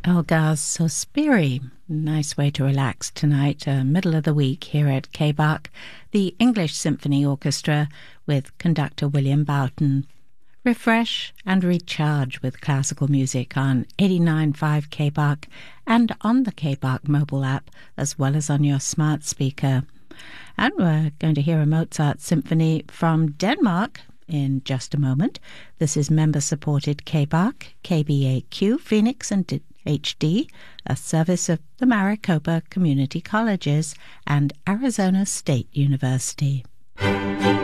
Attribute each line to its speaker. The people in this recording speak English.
Speaker 1: Elgar Sospiri. Nice way to relax tonight, middle of the week here at KBARC, the English Symphony Orchestra with conductor William Boughton. Refresh and recharge with classical music on 89.5 KBARC and on the KBARC mobile app, as well as on your smart speaker. And we're going to hear a Mozart symphony from Denmark in just a moment. This is member-supported KBARC, KBAQ, Phoenix and HD, a service of the Maricopa Community Colleges and Arizona State University.